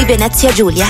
Venezia Giulia.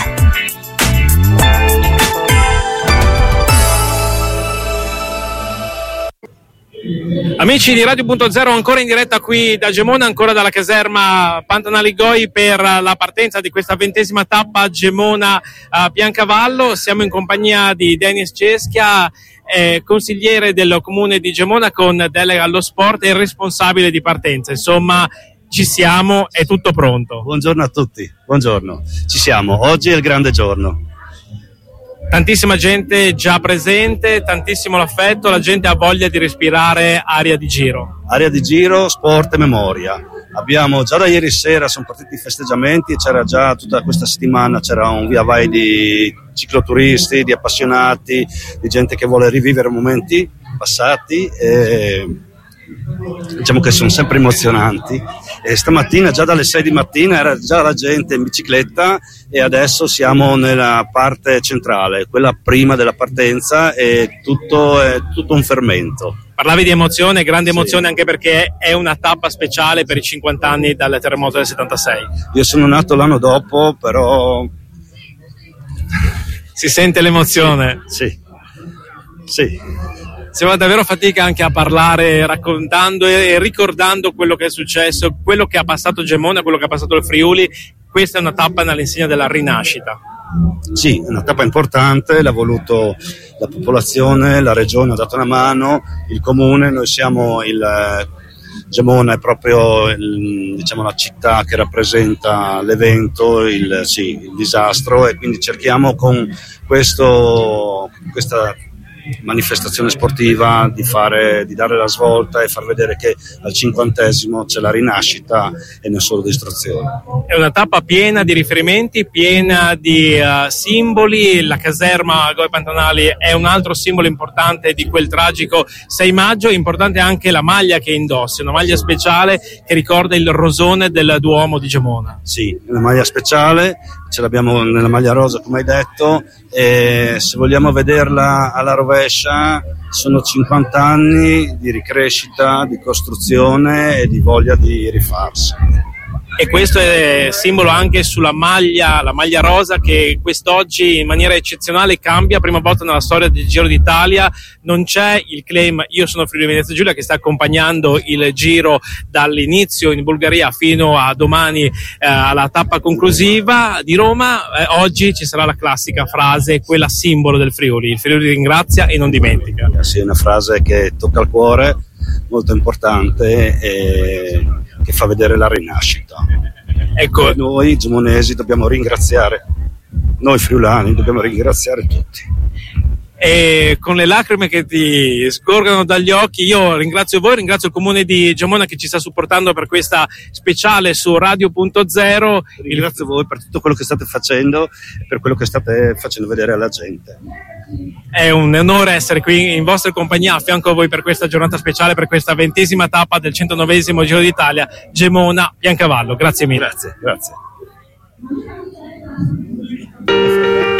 Amici di Radio.0, ancora in diretta qui da Gemona, ancora dalla caserma Pantanali Goi per la partenza di questa 20ª tappa Gemona Biancavallo. Siamo in compagnia di Denis Ceschia, consigliere del comune di Gemona con delega allo sport e responsabile di partenza. Insomma, ci siamo, è tutto pronto. Buongiorno a tutti, buongiorno. Ci siamo, oggi è il grande giorno. Tantissima gente già presente, tantissimo l'affetto, la gente ha voglia di respirare aria di giro. Aria di giro, sport e memoria. Abbiamo già da ieri sera, sono partiti i festeggiamenti, c'era già tutta questa settimana, c'era un via vai di cicloturisti, di appassionati, di gente che vuole rivivere momenti passati e diciamo che sono sempre emozionanti. E stamattina già dalle 6 di mattina era già la gente in bicicletta e adesso siamo nella parte centrale, quella prima della partenza, e tutto è tutto un fermento. Parlavi di emozione, grande emozione, sì. Anche perché è una tappa speciale per i 50 anni dal terremoto del 76. Io sono nato l'anno dopo, però si sente l'emozione. Sì. Si fa davvero fatica anche a parlare, raccontando e ricordando quello che è successo, quello che ha passato Gemona, quello che ha passato il Friuli. Questa è una tappa all'insegna della rinascita. Sì, è una tappa importante, l'ha voluto la popolazione, la regione ha dato una mano, il comune, noi siamo Gemona è proprio diciamo la città che rappresenta l'evento, il disastro, e quindi cerchiamo con questa manifestazione sportiva di dare la svolta e far vedere che al 50° c'è la rinascita e non solo distruzione. È una tappa piena di riferimenti, piena di simboli. La caserma Goi Pantanali è un altro simbolo importante di quel tragico 6 maggio. Importante anche la maglia che indossi, una maglia speciale che ricorda il rosone del Duomo di Gemona. Sì, una maglia speciale, ce l'abbiamo nella maglia rosa come hai detto, e se vogliamo vederla alla rovescia sono 50 anni di ricrescita, di costruzione e di voglia di rifarsi. E questo è simbolo anche sulla maglia, la maglia rosa, che quest'oggi in maniera eccezionale cambia, prima volta nella storia del Giro d'Italia. Non c'è il claim "Io sono Friuli Venezia Giulia" che sta accompagnando il Giro dall'inizio in Bulgaria fino a domani alla tappa conclusiva di Roma. Oggi ci sarà la classica frase, quella simbolo del Friuli: il Friuli ringrazia e non dimentica. Sì, è una frase che tocca il cuore, molto importante e che fa vedere la rinascita. Ecco, noi gemonesi dobbiamo ringraziare, noi friulani dobbiamo ringraziare tutti. E con le lacrime che ti sgorgano dagli occhi, io ringrazio voi, ringrazio il comune di Gemona che ci sta supportando per questa speciale su Radio.0. Ringrazio voi per tutto quello che state facendo e per quello che state facendo vedere alla gente. È un onore essere qui in vostra compagnia a fianco a voi per questa giornata speciale, per questa 20ª tappa del 109° Giro d'Italia Gemona Biancavallo. Grazie mille. Grazie.